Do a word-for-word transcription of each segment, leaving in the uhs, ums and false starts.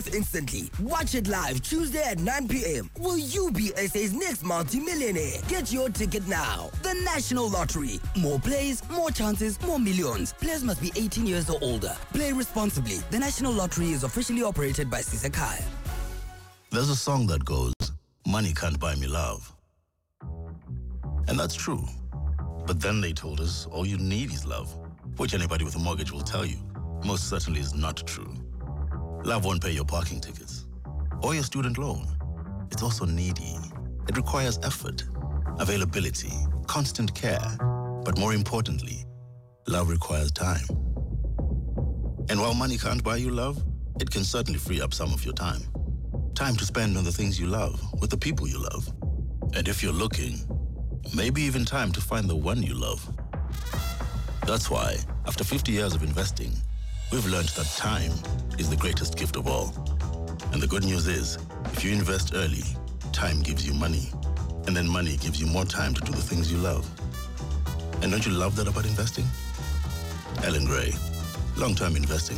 instantly. Watch it live Tuesday at nine p.m. Will you be S A's next multi-millionaire? Get your ticket now. The National Lottery. More plays, more chances, more millions. Players must be eighteen years or older. Play responsibly. The National Lottery is officially operated by Sisakai. There's a song that goes, "Money can't buy me love." And that's true. But then they told us all you need is love, which anybody with a mortgage will tell you most certainly is not true. Love won't pay your parking tickets or your student loan. It's also needy. It requires effort, availability, constant care. But more importantly, love requires time. And while money can't buy you love, it can certainly free up some of your time. Time to spend on the things you love with the people you love. And if you're looking, maybe even time to find the one you love. That's why, after fifty years of investing, we've learned that time is the greatest gift of all. And the good news is, if you invest early, time gives you money. And then money gives you more time to do the things you love. And don't you love that about investing? Ellen Gray, long-term investing.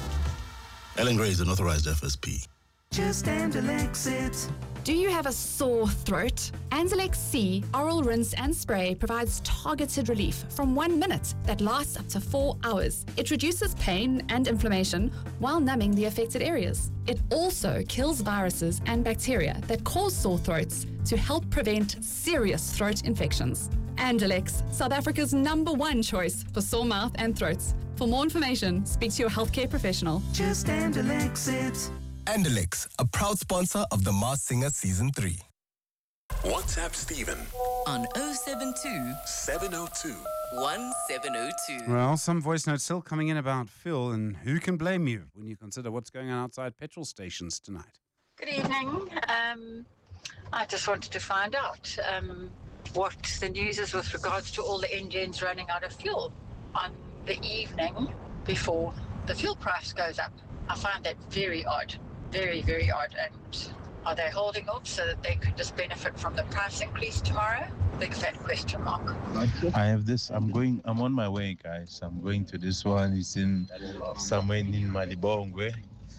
Ellen Gray is an authorized F S P. Just Anzalex it. Do you have a sore throat? Anzalex C Oral Rinse and Spray provides targeted relief from one minute that lasts up to four hours. It reduces pain and inflammation while numbing the affected areas. It also kills viruses and bacteria that cause sore throats to help prevent serious throat infections. Anzalex, South Africa's number one choice for sore mouth and throats. For more information, speak to your healthcare professional. Just Anzalex it. Andelix, a proud sponsor of The Masked Singer Season three. WhatsApp Stephen on oh seven two, seven oh two, one seven oh two. Well, some voice notes still coming in about Phil, and who can blame you when you consider what's going on outside petrol stations tonight? Good evening. Um, I just wanted to find out um, what the news is with regards to all the engines running out of fuel on the evening before the fuel price goes up. I find that very odd. Very, very odd. And are they holding off so that they could just benefit from the price increase tomorrow? Big fat question mark. I have this. I'm going. I'm on my way, guys. I'm going to this one. It's in somewhere in Malibongwe.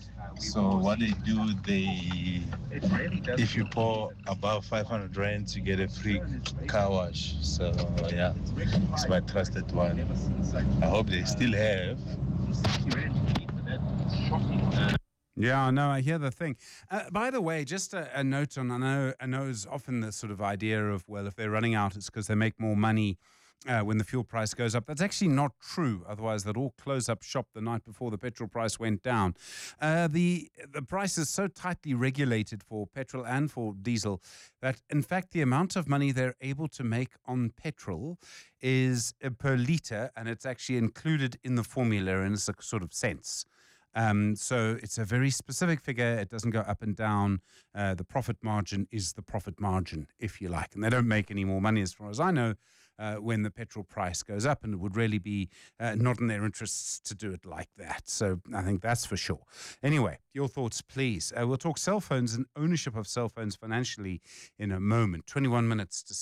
So what they do, they if you pour above five hundred rand, you get a free car wash. So yeah, it's my trusted one. I hope they still have. Yeah, no, I hear the thing. Uh, by the way, just a, a note on, I know, I know it's often the sort of idea of, well, if they're running out, it's because they make more money uh, when the fuel price goes up. That's actually not true. Otherwise, they'd all close up shop the night before the petrol price went down. Uh, the the price is so tightly regulated for petrol and for diesel that, in fact, the amount of money they're able to make on petrol is uh, per litre, and it's actually included in the formula in a sort of sense. Um, so it's a very specific figure. It doesn't go up and down. Uh, the profit margin is the profit margin, if you like. And they don't make any more money, as far as I know, uh, when the petrol price goes up. And it would really be uh, not in their interests to do it like that. So I think that's for sure. Anyway, your thoughts, please. Uh, we'll talk cell phones and ownership of cell phones financially in a moment. twenty-one minutes to